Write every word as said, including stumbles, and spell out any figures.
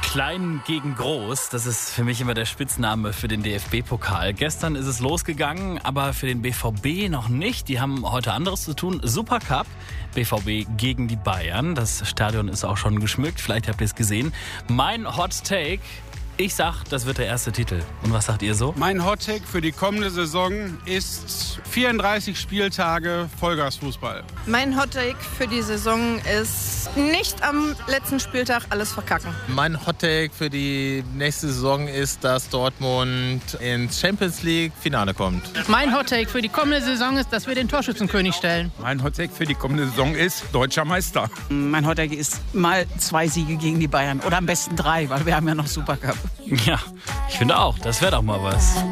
Klein gegen Groß, das ist für mich immer der Spitzname für den D F B-Pokal. Gestern ist es losgegangen, aber für den B V B noch nicht. Die haben heute anderes zu tun. Supercup, B V B gegen die Bayern. Das Stadion ist auch schon geschmückt, vielleicht habt ihr es gesehen. Mein Hot Take: Ich sag, das wird der erste Titel. Und was sagt ihr so? Mein Hot Take für die kommende Saison ist vierunddreißig Spieltage Vollgasfußball. Mein Hot Take für die Saison ist nicht am letzten Spieltag alles verkacken. Mein Hot Take für die nächste Saison ist, dass Dortmund ins Champions League Finale kommt. Mein Hot Take für die kommende Saison ist, dass wir den Torschützenkönig stellen. Mein Hot Take für die kommende Saison ist deutscher Meister. Mein Hot Take ist mal zwei Siege gegen die Bayern oder am besten drei, weil wir haben ja noch Supercup. Ja, ich finde auch, das wäre doch mal was.